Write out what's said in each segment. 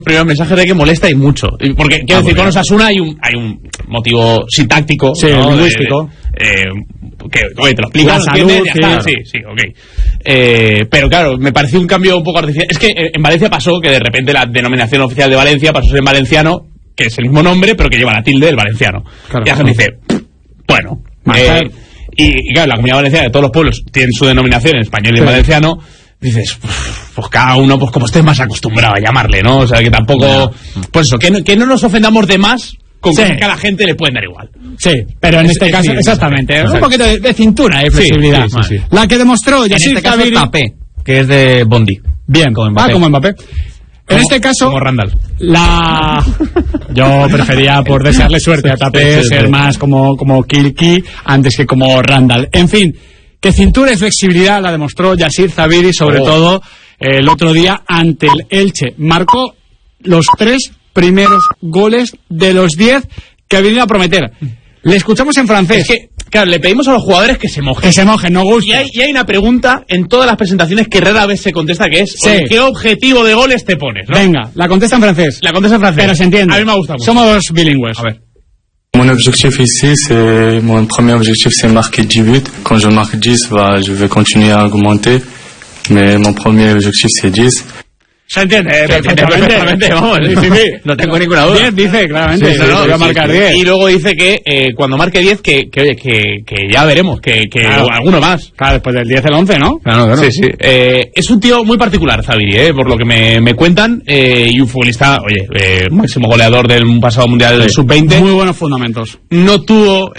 Primer mensaje de que molesta y mucho. Porque, quiero decir, con Osasuna hay un motivo sintáctico, sí, ¿no? lingüístico. Que, oye, te lo explico, la salud, sí, ok. Pero claro, me pareció un cambio un poco artificial. Es que en Valencia pasó que de repente la denominación oficial de Valencia pasó a ser en valenciano, que es el mismo nombre, pero que lleva la tilde del valenciano. Claro, y la gente dice, bueno. Y claro, la Comunidad Valenciana de todos los pueblos tienen su denominación en español y en valenciano. Dices, pues cada uno, pues como esté más acostumbrado a llamarle, ¿no? O sea, que tampoco... Pues eso, que no nos ofendamos de más con cosas que a la gente le pueden dar igual. Sí, pero en este caso, exactamente. Un poquito de cintura, de flexibilidad. Sí. La que demostró Yassir Zabiri... En este caso Mbappé, que es de Bondi. Bien, como Mbappé. Como Mbappé. En este caso... Como Randall. Yo prefería, por desearle suerte a Tapé, ser más como Kilki antes que como Randall. En fin... Que cintura y flexibilidad la demostró Yassir Zabiri, sobre todo el otro día ante el Elche. Marcó los 3 primeros goles de los 10 que vinieron a prometer. Le escuchamos en francés. Es que, claro, le pedimos a los jugadores que se mojen. Que se mojen, no gusta. Y hay una pregunta en todas las presentaciones que rara vez se contesta, que es ¿qué objetivo de goles te pones? ¿No? Venga, la contesta en francés. La contesta en francés. Pero se entiende. A mí me gusta mucho. Somos bilingües. A ver. Mon objectif ici, mon premier objectif, c'est marquer 10 buts. Quand je marque 10, je vais continuer à augmenter. Mais mon premier objectif, c'est 10. Se entiende perfectamente, vamos. Sí. No tengo ninguna duda. 10 dice, claramente. Voy a marcar 10. Y luego dice que cuando marque 10, que ya veremos, que alguno más. Claro, después del 10 el 11, ¿no? Claro. Sí. Es un tío muy particular, Zabiri, por lo que me cuentan. Y un futbolista, máximo goleador del pasado mundial del Sub-20. Muy buenos fundamentos. No tuvo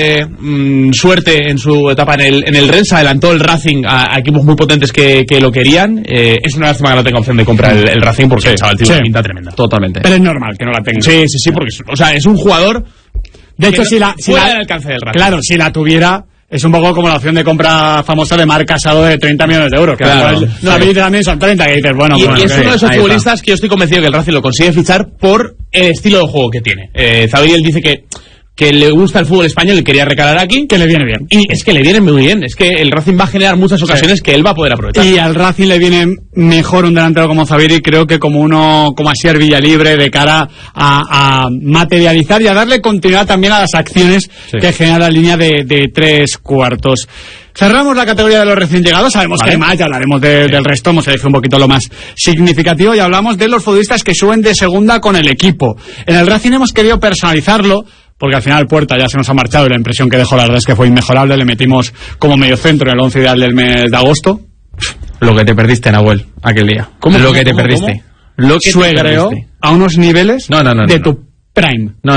suerte en su etapa en el Rennes. Adelantó el Racing a equipos muy potentes que lo querían. Es una lástima que no tenga opción de comprar el Racing porque el chaval tiene una pinta tremenda. Totalmente. Pero es normal que no la tenga. Sí, porque es un jugador. De hecho, si la alcance del Racing. Claro, si la tuviera, es un poco como la opción de compra famosa de Marc Casado de 30 millones de euros. Que también son 30, que dices, bueno. Y es uno de esos futbolistas que yo estoy convencido que el Racing lo consigue fichar por el estilo de juego que tiene. Zabiri, él dice que le gusta el fútbol español y quería recalar aquí. Que le viene bien. Y es que le viene muy bien. Es que el Racing va a generar muchas ocasiones que él va a poder aprovechar. Y al Racing le viene mejor un delantero como Zabiri, creo que como Asier Villalibre, de cara a materializar y a darle continuidad también a las acciones que genera la línea de 3 cuartos. Cerramos la categoría de los recién llegados. Sabemos que hay más, ya hablaremos del resto. Hemos elegido un poquito lo más significativo y hablamos de los futbolistas que suben de segunda con el equipo. En el Racing hemos querido personalizarlo, porque al final Puerta ya se nos ha marchado y la impresión que dejó la verdad es que fue inmejorable. Le metimos como mediocentro en el 11 ideal del mes de agosto. Lo que te perdiste, Nahuel, aquel día. ¿Cómo? Lo que te perdiste. Lo que Suegreo a unos niveles de tu prime. No.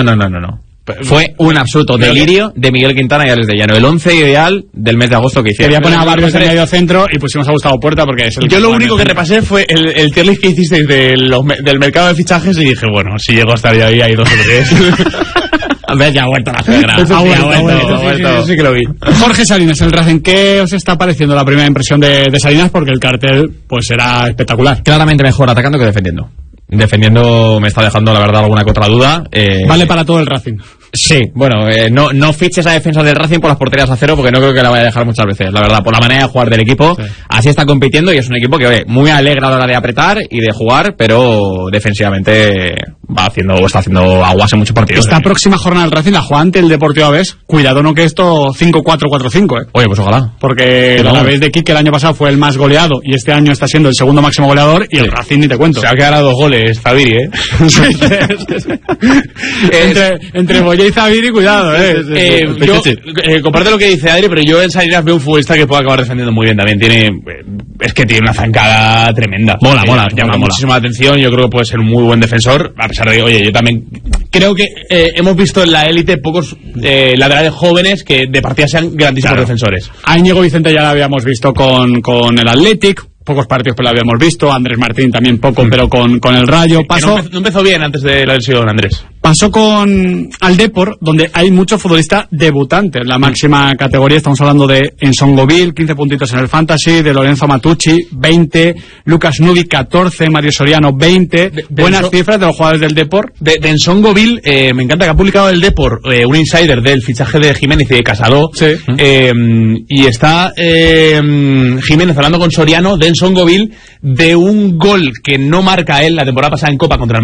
Fue un absoluto delirio de Miguel Quintana y Alex de Llano. El 11 ideal del mes de agosto que hicieron. Quería poner a Barrios en medio centro y pusimos a Gustavo Puerta porque es el... Yo lo único que repasé fue el tier list que hicisteis del mercado de fichajes y dije, bueno, si llego a estar yo ahí 2 o 3. Ya ha vuelto la cegra. Ha vuelto. Sí que lo vi. Jorge Salinas, el Racing, ¿qué os está pareciendo la primera impresión de Salinas? Porque el cartel pues era espectacular. Claramente mejor atacando que defendiendo. Defendiendo me está dejando, la verdad, alguna que otra duda. Vale para todo el Racing. Sí, bueno, no fiches a defensa del Racing por las porterías a cero porque no creo que la vaya a dejar muchas veces, la verdad, por la manera de jugar del equipo. Así está compitiendo y es un equipo que muy alegre a la hora de apretar y de jugar, pero defensivamente está haciendo aguas en muchos partidos. Esta próxima jornada del Racing la juega ante el Deportivo Alavés. Cuidado, no que esto 5-4-4-5, Oye, pues ojalá. Porque el Alavés de Quique el año pasado fue el más goleado y este año está siendo el segundo máximo goleador y el Racing ni te cuento. Se ha quedado a 2 goles, Zabiri, entre Boye y Zabiri, cuidado, yo comparte lo que dice Adri, pero yo en Salinas veo un futbolista que puede acabar defendiendo muy bien también. Tiene una zancada tremenda. Mola. Llama muchísima atención. Yo creo que puede ser un muy buen defensor, a pesar de que, yo también creo que hemos visto en la élite pocos laterales jóvenes que de partida sean grandísimos defensores. A Íñigo Vicente ya lo habíamos visto con el Athletic. Pocos partidos pero lo habíamos visto. Andrés Martín también poco, pero con el Rayo. No empezó bien antes de la lesión, Andrés. Pasó al Depor, donde hay muchos futbolistas debutantes. La máxima categoría, estamos hablando de Ensongovil, 15 puntitos en el Fantasy, de Lorenzo Matucci, 20, Lucas Nubi, 14, Mario Soriano, 20. Buenas cifras de los jugadores del Depor. De Ensongovil, me encanta que ha publicado el Depor un insider del fichaje de Jiménez y de Casado. Sí. Y está Jiménez hablando con Soriano de Ensongovil, de un gol que no marca él la temporada pasada en Copa contra el